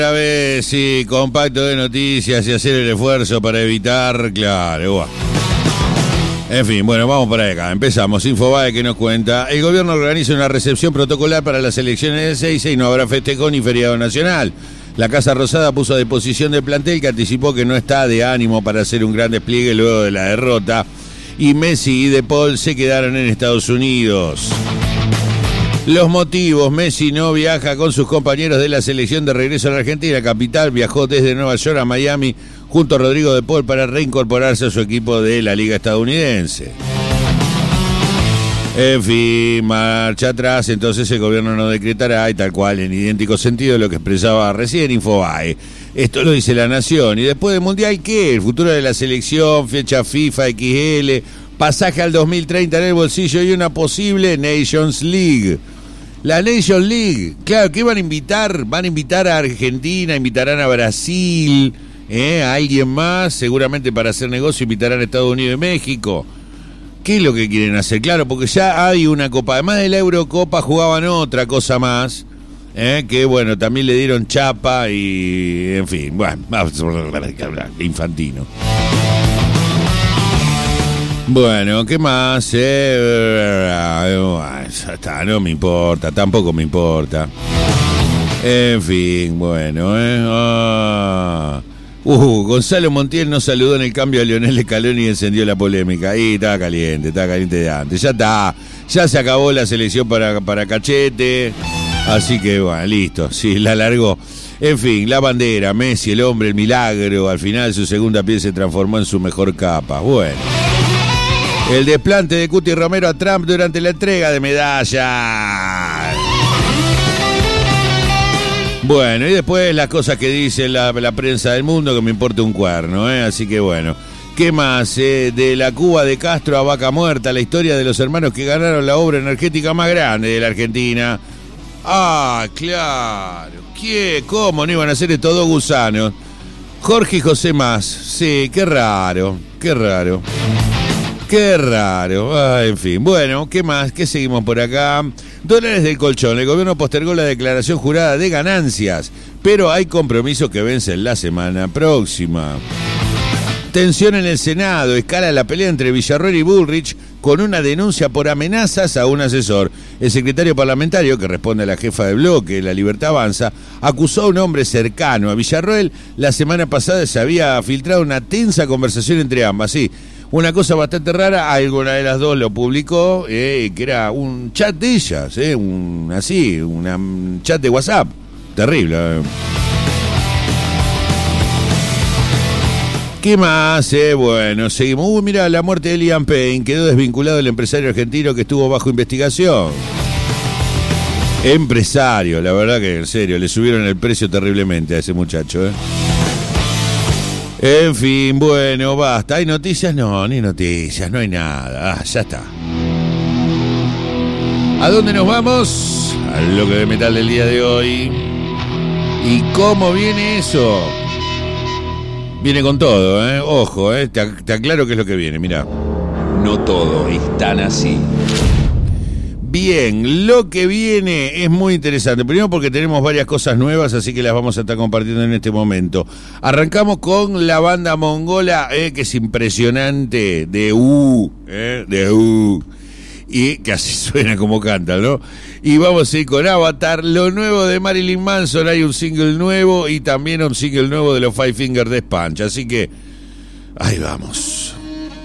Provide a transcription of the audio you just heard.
A ver, sí, compacto de noticias y hacer el esfuerzo para evitar, claro, buah. En fin, bueno, vamos para acá. Empezamos. Infobae que nos cuenta. El gobierno organiza una recepción protocolar para las elecciones de Ezeiza y no habrá festejo ni feriado nacional. La Casa Rosada puso a disposición del plantel que anticipó que no está de ánimo para hacer un gran despliegue luego de la derrota. Y Messi y De Paul se quedaron en Estados Unidos. Los motivos: Messi no viaja con sus compañeros de la selección de regreso a la Argentina capital, viajó desde Nueva York a Miami junto a Rodrigo De Paul para reincorporarse a su equipo de la Liga Estadounidense. En fin, marcha atrás, entonces el gobierno no decretará, y tal cual, en idéntico sentido lo que expresaba recién Infobae. Esto lo dice La Nación. Y después del Mundial, ¿qué? El futuro de la selección, fecha FIFA, XL, pasaje al 2030 en el bolsillo y una posible Nations League. La Nations League, claro, ¿qué van a invitar? Van a invitar a Argentina, invitarán a Brasil, a alguien más, seguramente para hacer negocio invitarán a Estados Unidos y México. ¿Qué es lo que quieren hacer? Claro, porque ya hay una copa, además de la Eurocopa jugaban otra cosa más, que bueno, también le dieron chapa y, en fin, bueno, infantino. Bueno, ¿qué más? Ya está, no me importa, tampoco me importa. En fin, bueno, Gonzalo Montiel no saludó en el cambio a Lionel Scaloni y encendió la polémica. Y estaba caliente de antes. Ya está, ya se acabó la selección para Cachete. Así que, bueno, listo, sí, la largó. En fin, la bandera, Messi, el hombre, el milagro. Al final su segunda piel se transformó en su mejor capa. Bueno. El desplante de Cuti Romero a Trump durante la entrega de medallas. Bueno, y después las cosas que dice la prensa del mundo, que me importa un cuerno, Así que bueno. ¿Qué más? De la Cuba de Castro a Vaca Muerta, la historia de los hermanos que ganaron la obra energética más grande de la Argentina. Ah, claro. ¿Qué? ¿Cómo no iban a ser estos dos gusanos? Jorge y José Más. Sí, qué raro. En fin, bueno, ¿qué más? ¿Qué seguimos por acá? Dólares del colchón. El gobierno postergó la declaración jurada de ganancias, pero hay compromisos que vencen la semana próxima. Tensión en el Senado. Escala la pelea entre Villarroel y Bullrich con una denuncia por amenazas a un asesor. El secretario parlamentario, que responde a la jefa de bloque, La Libertad Avanza, acusó a un hombre cercano a Villarroel. La semana pasada se había filtrado una tensa conversación entre ambas, sí. Una cosa bastante rara, alguna de las dos lo publicó, que era un chat de ellas, un chat de WhatsApp. Terrible. ¿Qué más? Bueno, seguimos. Mira, la muerte de Liam Payne. Quedó desvinculado el empresario argentino que estuvo bajo investigación. Empresario, la verdad que en serio, le subieron el precio terriblemente a ese muchacho, En fin, bueno, basta. ¿Hay noticias? No, ni noticias, no hay nada. Ya está. ¿A dónde nos vamos? Al bloque de metal del día de hoy. ¿Y cómo viene eso? Viene con todo, Ojo, te aclaro qué es lo que viene, mirá. No todo es tan así. Bien, lo que viene es muy interesante. Primero porque tenemos varias cosas nuevas, así que las vamos a estar compartiendo en este momento. Arrancamos con la banda mongola, que es impresionante, de y que así suena como cantan, ¿no? Y vamos a ir con Avatar, lo nuevo de Marilyn Manson. Hay un single nuevo y también un single nuevo de los Five Finger Death Punch, así que ahí vamos.